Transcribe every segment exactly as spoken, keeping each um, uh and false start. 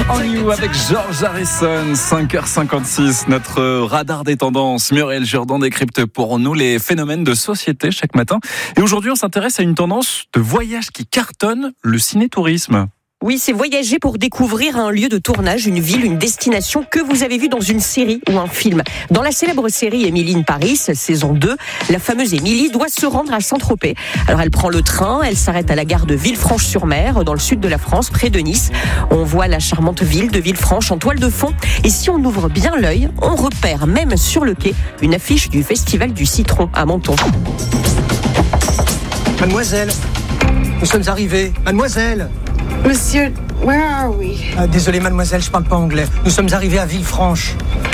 on You avec George Harrison, cinq heures cinquante-six, notre radar des tendances. Muriel Jourdan décrypte pour nous les phénomènes de société chaque matin. Et aujourd'hui, on s'intéresse à une tendance de voyage qui cartonne, le ciné-tourisme. Oui, c'est voyager pour découvrir un lieu de tournage, une ville, une destination que vous avez vu dans une série ou un film. Dans la célèbre série Emily in Paris, saison deux, la fameuse Émilie doit se rendre à Saint-Tropez. Alors elle prend le train, elle s'arrête à la gare de Villefranche-sur-Mer, dans le sud de la France, près de Nice. On voit la charmante ville de Villefranche en toile de fond. Et si on ouvre bien l'œil, on repère même sur le quai une affiche du Festival du Citron à Menton. Mademoiselle, nous sommes arrivés. Mademoiselle. Monsieur, where are we? Ah, désolé mademoiselle, je parle pas anglais. Nous sommes arrivés à Villefranche.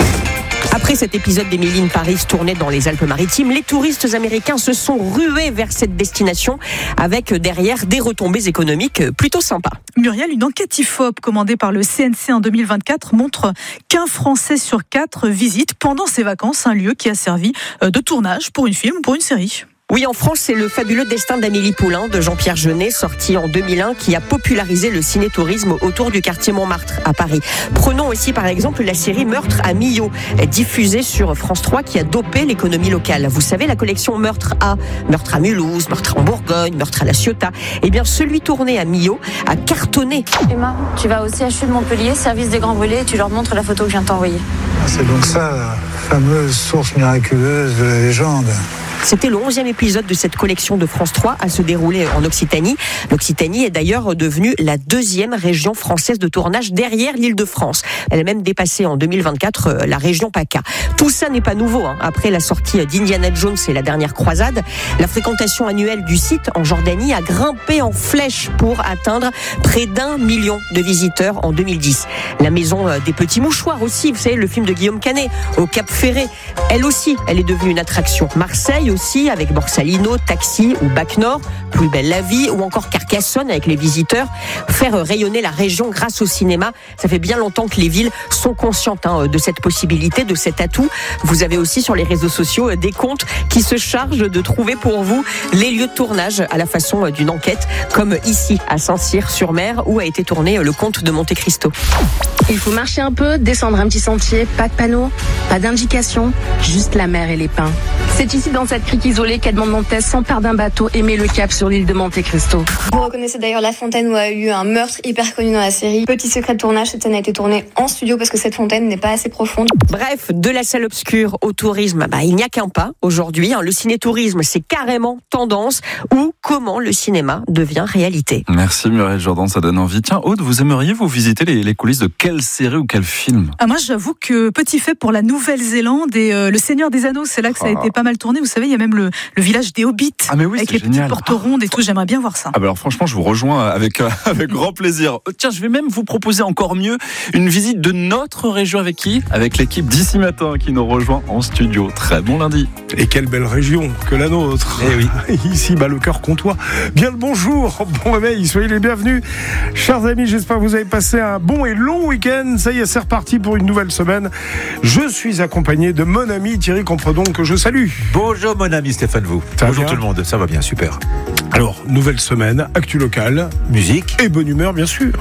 Après cet épisode d'Emily in Paris tourné dans les Alpes-Maritimes, les touristes américains se sont rués vers cette destination avec derrière des retombées économiques plutôt sympas. Muriel, une enquête I F O P commandée par le C N C en deux mille vingt-quatre montre qu'un Français sur quatre visite pendant ses vacances un lieu qui a servi de tournage pour une film ou pour une série. Oui, en France, c'est le fabuleux destin d'Amélie Poulain de Jean-Pierre Jeunet, sorti en deux mille un, qui a popularisé le ciné-tourisme autour du quartier Montmartre à Paris. Prenons aussi par exemple la série Meurtre à Millau, diffusée sur France trois, qui a dopé l'économie locale. Vous savez, la collection Meurtre à, Meurtre à Mulhouse, Meurtre en Bourgogne, Meurtre à La Ciotat. Eh bien, celui tourné à Millau a cartonné. Emma, tu vas au C H U de Montpellier, service des Grands Brûlés, et tu leur montres la photo que je viens de t'envoyer. C'est donc ça, la fameuse source miraculeuse de la légende. C'était le onzième épisode de cette collection de France trois à se dérouler en Occitanie. L'Occitanie est d'ailleurs devenue la deuxième région française de tournage derrière l'Île-de-France. Elle a même dépassé en deux mille vingt-quatre la région PACA. Tout ça n'est pas nouveau. Hein. Après la sortie d'Indiana Jones et la dernière croisade, la fréquentation annuelle du site en Jordanie a grimpé en flèche pour atteindre près d'un million de visiteurs en deux mille dix. La maison des petits mouchoirs aussi, vous savez, le film de Guillaume Canet, au Cap Ferré, elle aussi, elle est devenue une attraction. Marseille aussi, avec Borsalino, Taxi ou Bac Nord, Plus belle la vie, ou encore Carcassonne avec les visiteurs. Faire rayonner la région grâce au cinéma, ça fait bien longtemps que les villes sont conscientes hein, de cette possibilité, de cet atout. Vous avez aussi sur les réseaux sociaux des comptes qui se chargent de trouver pour vous les lieux de tournage à la façon d'une enquête, comme ici à Saint-Cyr-sur-Mer où a été tourné le Comte de Monte Cristo. Il faut marcher un peu, descendre un petit sentier, pas de panneau, pas d'indication, juste la mer et les pins. C'est ici dans cette crique isolée qu'Edmond Dantès s'empare d'un bateau et met le cap sur l'île de Monte Cristo. Vous reconnaissez d'ailleurs la fontaine où a eu un meurtre hyper connu dans la série. Petit secret de tournage, cette scène a été tournée en studio parce que cette fontaine n'est pas assez profonde. Bref, de la salle obscure au tourisme, bah, il n'y a qu'un pas aujourd'hui. Hein. Le ciné-tourisme, c'est carrément tendance, ou comment le cinéma devient réalité. Merci Muriel Jourdan, ça donne envie. Tiens Aude, vous aimeriez vous visiter les, les coulisses de quelle série ou quel film? Ah, moi j'avoue que petit fait pour la Nouvelle-Zélande et euh, le Seigneur des Anneaux, c'est là que ça a ah. été pas mal tourné. Vous savez, il y a même le, le village des Hobbits ah, mais oui, avec les génial. petites portes rondes et tout. J'aimerais bien voir ça. Ah bah alors franchement, je vous rejoins avec euh, avec grand plaisir. Euh, tiens, je vais même vous proposer encore mieux une visite de notre région avec qui? Avec l'équipe d'Ici Matin qui nous rejoint en studio. Très bon lundi. Et quelle belle région que la nôtre. Eh oui. Ici, bah, le cœur comtois. Bien le bonjour, bon réveil, soyez les bienvenus. Chers amis, j'espère que vous avez passé un bon et long week-end. Ça y est, c'est reparti pour une nouvelle semaine. Je suis accompagné de mon ami Thierry Compredon, que je salue. Bonjour mon ami Stéphane Vous. Ça Bonjour bien tout le monde, ça va bien, super. Alors, nouvelle semaine, actu locale, musique et bonne humeur, bien sûr.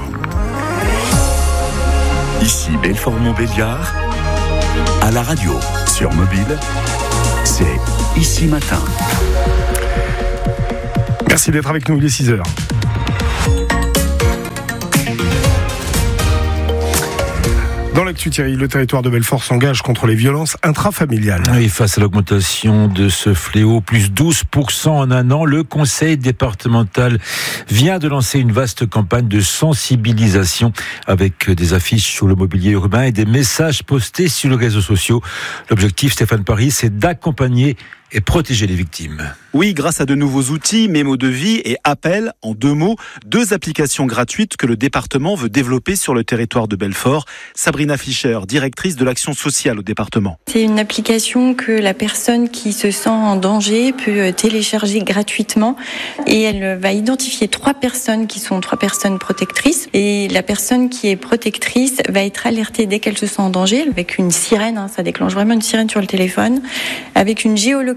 Ici Belfort-Montbéliard, à la radio, sur mobile, c'est Ici Matin. Merci d'être avec nous, il est six heures. Dans l'actu Thierry, le territoire de Belfort s'engage contre les violences intrafamiliales. Oui, face à l'augmentation de ce fléau, plus douze pour cent en un an, le conseil départemental vient de lancer une vaste campagne de sensibilisation avec des affiches sur le mobilier urbain et des messages postés sur les réseaux sociaux. L'objectif, Stéphane Paris, c'est d'accompagner et protéger les victimes. Oui, grâce à de nouveaux outils, mémo de vie et appel, en deux mots, deux applications gratuites que le département veut développer sur le territoire de Belfort. Sabrina Fischer, directrice de l'action sociale au département. C'est une application que la personne qui se sent en danger peut télécharger gratuitement et elle va identifier trois personnes qui sont trois personnes protectrices et la personne qui est protectrice va être alertée dès qu'elle se sent en danger avec une sirène, hein, ça déclenche vraiment une sirène sur le téléphone, avec une géolocalisation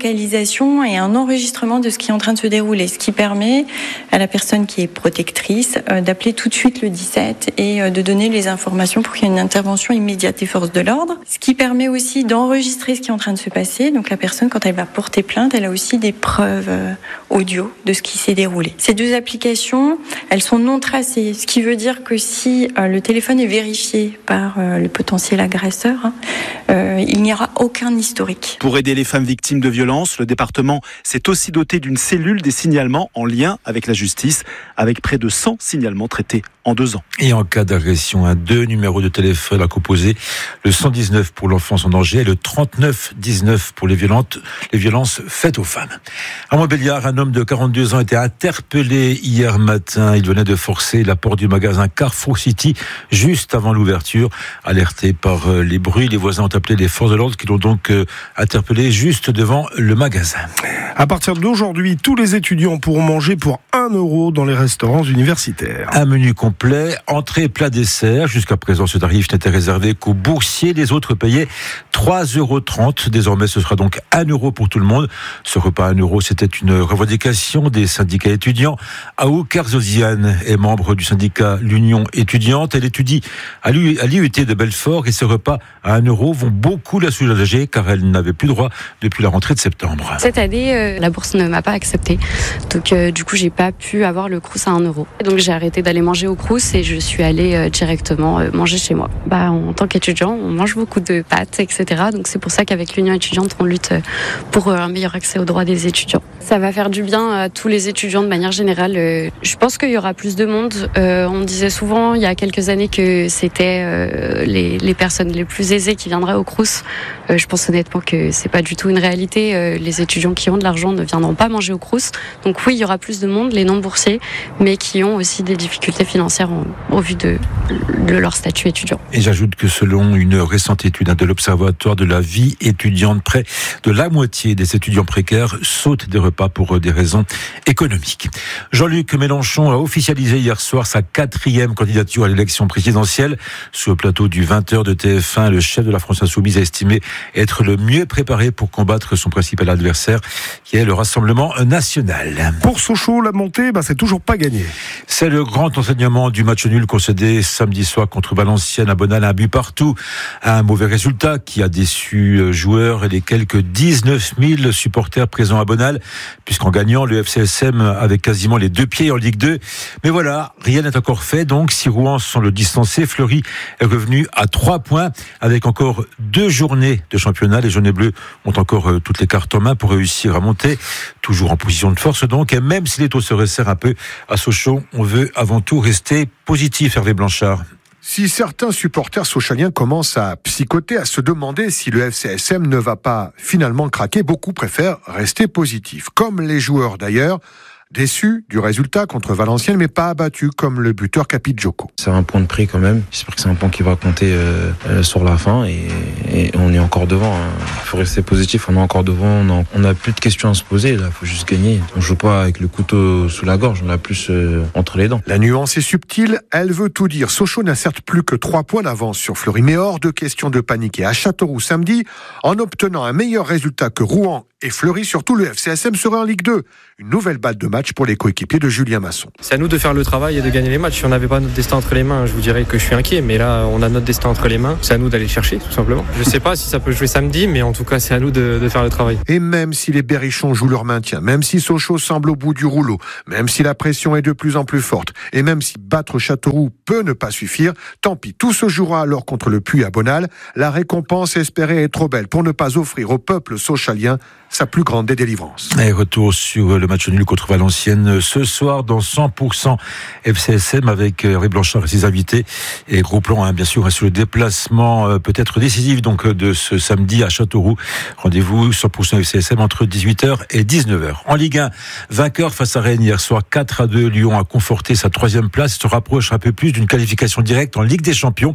géolocalisation et un enregistrement de ce qui est en train de se dérouler, ce qui permet à la personne qui est protectrice d'appeler tout de suite le dix-sept et de donner les informations pour qu'il y ait une intervention immédiate des forces de l'ordre. Ce qui permet aussi d'enregistrer ce qui est en train de se passer. Donc la personne, quand elle va porter plainte, elle a aussi des preuves audio de ce qui s'est déroulé. Ces deux applications, elles sont non tracées, ce qui veut dire que si le téléphone est vérifié par le potentiel agresseur, euh, il n'y aura aucun historique. Pour aider les femmes victimes de violences, le département s'est aussi doté d'une cellule des signalements en lien avec la justice, avec près de cent signalements traités en deux ans. Et en cas d'agression, un deux numéros de téléphone à composer, le cent dix-neuf pour l'enfance en danger et le trente-neuf dix-neuf pour les violences, les violences faites aux femmes. À Montbéliard, un homme de quarante-deux ans a été interpellé hier matin. Il venait de forcer la porte du magasin Carrefour City juste avant l'ouverture. Alerté par les bruits, les voisins ont appelé les forces de l'ordre qui l'ont donc interpellé juste devant le magasin. À partir d'aujourd'hui, tous les étudiants pourront manger pour un euro dans les restaurants universitaires. Un menu complet, entrée, plat, dessert. Jusqu'à présent, ce tarif n'était réservé qu'aux boursiers. Les autres payaient trois euros trente. Désormais, ce sera donc un euro pour tout le monde. Ce repas à un euro, c'était une revendication des syndicats étudiants. Aou Karzozian est membre du syndicat L'Union étudiante. Elle étudie à l'I U T de Belfort et ces repas à un euro vont beaucoup la soulager car elle n'avait plus droit depuis la rentrée de septembre. Cette année, euh, la bourse ne m'a pas accepté. Donc, euh, du coup, j'ai pas pu avoir le crous à un euro. Donc, j'ai arrêté d'aller manger au crous et je suis allée euh, directement euh, manger chez moi. Bah, en tant qu'étudiant, on mange beaucoup de pâtes, et cetera. Donc, c'est pour ça qu'avec l'Union étudiante, on lutte pour euh, un meilleur accès aux droits des étudiants. Ça va faire du bien à tous les étudiants de manière générale. Euh, je pense qu'il y aura plus de monde. Euh, on disait souvent, il y a quelques années, que c'était euh, les, les personnes les plus aisées qui viendraient au crous. Euh, je pense honnêtement que c'est pas du tout une réalité. Euh, les étudiants qui ont de l'argent ne viendront pas manger au crous. Donc oui, il y aura plus de monde, les non-boursiers, mais qui ont aussi des difficultés financières en, au vu de, de leur statut étudiant. Et j'ajoute que selon une récente étude de l'Observatoire de la vie étudiante, près de la moitié des étudiants précaires sautent des repas pour des raisons économiques. Jean-Luc Mélenchon a officialisé hier soir sa quatrième candidature à l'élection présidentielle. Sur le plateau du vingt heures de T F un, le chef de la France Insoumise a estimé être le mieux préparé pour combattre son principal adversaire, qui est le Rassemblement national. Pour Sochaux, la montée, bah, c'est toujours pas gagné. C'est le grand enseignement du match nul concédé samedi soir contre Valenciennes à Bonal, un but partout. Un mauvais résultat qui a déçu joueurs et les quelques dix-neuf mille supporters présents à Bonal, puisqu'en gagnant, le F C S M avait quasiment les deux pieds en Ligue deux. Mais voilà, rien n'est encore fait. Donc, si Rouen sont le distancé, Fleury est revenu à trois points avec encore deux journées de championnat. Les jaunes et bleus ont encore toutes les cartes en main pour réussir à monter, toujours en position de force donc. Et même si les taux se resserrent un peu à Sochaux, on veut avant tout rester positif, Hervé Blanchard. Si certains supporters sochaliens commencent à psychoter, à se demander si le F C S M ne va pas finalement craquer, beaucoup préfèrent rester positifs. Comme les joueurs d'ailleurs, déçus du résultat contre Valenciennes, mais pas abattus comme le buteur Capitjoko. C'est un point de prix quand même. J'espère que c'est un point qui va compter euh, euh, sur la fin et, et on est encore devant. Il hein. faut rester positif, on est encore devant. On n'a plus de questions à se poser. Il faut juste gagner. On joue pas avec le couteau sous la gorge, on l'a plus euh, entre les dents. La nuance est subtile, elle veut tout dire. Sochaux n'a certes plus que trois points d'avance sur Fleury, mais hors de question de paniquer. À Châteauroux samedi, en obtenant un meilleur résultat que Rouen et Fleury, surtout le F C S M serait en Ligue deux. Une nouvelle balle de match pour les coéquipiers de Julien Masson. C'est à nous de faire le travail et de gagner les matchs. Si on n'avait pas notre destin entre les mains, je vous dirais que je suis inquiet. Mais là, on a notre destin entre les mains. C'est à nous d'aller le chercher, tout simplement. Je ne sais pas si ça peut jouer samedi, mais en tout cas, c'est à nous de, de faire le travail. Et même si les Berrichons jouent leur maintien, même si Sochaux semble au bout du rouleau, même si la pression est de plus en plus forte, et même si battre Châteauroux peut ne pas suffire, tant pis, tout se jouera alors contre le Puy à Bonal. La récompense espérée est trop belle pour ne pas offrir au peuple sochalien sa plus grande des délivrances. Et retour sur le match nul contre Valenciennes ce soir dans cent pour cent F C S M avec Hervé Blanchard et ses invités. Et gros plan, hein, bien sûr, sur le déplacement euh, peut-être décisif donc de ce samedi à Châteauroux. Rendez-vous cent pour cent F C S M entre dix-huit heures et dix-neuf heures. En Ligue un, vainqueur face à Rennes hier soir quatre à deux. Lyon a conforté sa troisième place et se rapproche un peu plus d'une qualification directe en Ligue des Champions.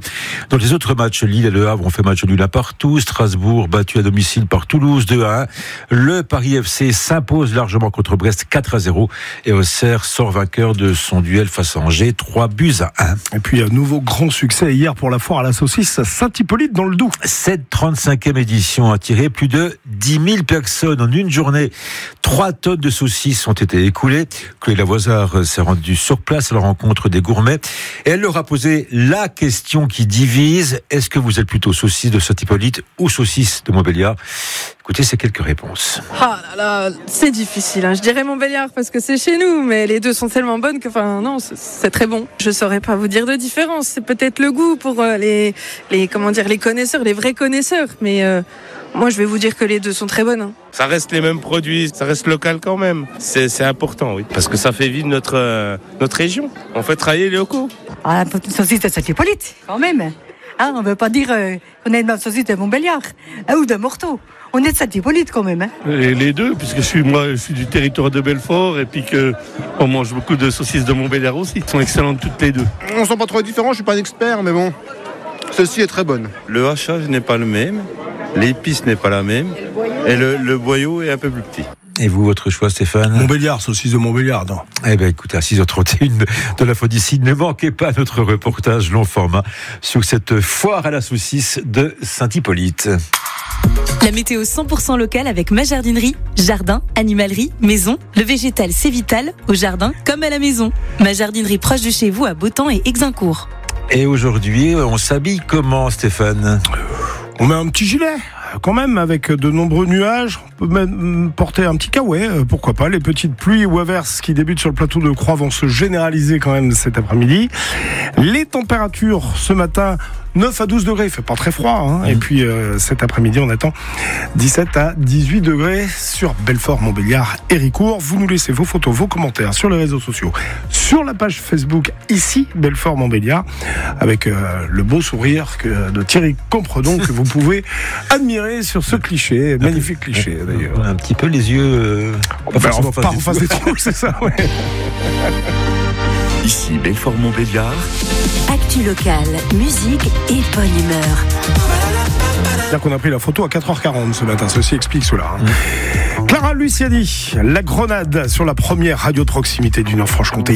Dans les autres matchs, Lille et Le Havre ont fait match nul à partout. Strasbourg battu à domicile par Toulouse deux à un. Le Paris F C s'impose largement contre Brest quatre à zéro. Et Auxerre sort vainqueur de son duel face à Angers trois buts à un. Et puis un nouveau grand succès hier pour la foire à la saucisse à Saint-Hippolyte dans le Doubs. Cette trente-cinquième édition a attiré plus de dix mille personnes en une journée. Trois tonnes de saucisses ont été écoulées. Chloé Lavoisard s'est rendue sur place à la rencontre des gourmets. Et elle leur a posé la question qui divise. Est-ce que vous êtes plutôt saucisse de Saint-Hippolyte ou saucisse de Montbéliard? Écoutez ces quelques réponses. Ah là là, c'est difficile. Hein. Je dirais Montbéliard parce que c'est chez nous, mais les deux sont tellement bonnes que, enfin, non, c'est, c'est très bon. Je saurais pas vous dire de différence. C'est peut-être le goût pour euh, les, les, comment dire, les connaisseurs, les vrais connaisseurs. Mais euh, moi, je vais vous dire que les deux sont très bonnes. Hein. Ça reste les mêmes produits, ça reste local quand même. C'est, c'est important, oui, parce que ça fait vivre notre euh, notre région. On fait travailler les locaux. Ah, une saucisse de Saint-Hippolyte, quand même. Hein, on ne veut pas dire euh, qu'on est une saucisse de Montbéliard hein, ou de Morteau. On est de Saint-Hippolyte quand même. Hein. Et les deux, puisque je suis, moi, je suis du territoire de Belfort et puis qu'on mange beaucoup de saucisses de Montbéliard aussi. Elles sont excellentes toutes les deux. On ne sent pas trop différent, je ne suis pas un expert, mais bon, celle-ci est très bonne. Le hachage n'est pas le même, l'épice n'est pas la même et le, le boyau est un peu plus petit. Et vous, votre choix, Stéphane? Montbéliard, saucisse de Montbéliard, non? Eh bien, écoutez, à six heures trente et un de la Fodicine, ne manquez pas notre reportage long format sur cette foire à la saucisse de Saint-Hippolyte. La météo cent pour cent locale avec ma jardinerie. Jardin, animalerie, maison. Le végétal, c'est vital, au jardin comme à la maison. Ma jardinerie proche de chez vous à Beautemps et Exincourt. Et aujourd'hui, on s'habille comment, Stéphane? On met un petit gilet, quand même, avec de nombreux nuages. On peut même porter un petit caouet, pourquoi pas. Les petites pluies ou averses qui débutent sur le plateau de Croix vont se généraliser quand même cet après-midi. Les températures ce matin, neuf à douze degrés, il fait pas très froid. Hein. Mmh. Et puis euh, cet après-midi, on attend dix-sept à dix-huit degrés sur Belfort, Montbéliard, Héricourt. Vous nous laissez vos photos, vos commentaires sur les réseaux sociaux, sur la page Facebook ici, Belfort, Montbéliard, avec euh, le beau sourire que, de Thierry Compredon que vous pouvez admirer sur ce cliché, magnifique cliché d'ailleurs. Un petit peu les yeux... Euh, pas ben, en, pas en face des trous, c'est ça, ouais. Ici, Belfort Montbéliard. Actu locale, musique et bonne humeur. C'est-à-dire qu'on a pris la photo à quatre heures quarante ce matin, ceci explique cela. Mmh. Clara Luciani, la Grenade sur la première radio de proximité du Nord-Franche-Comté.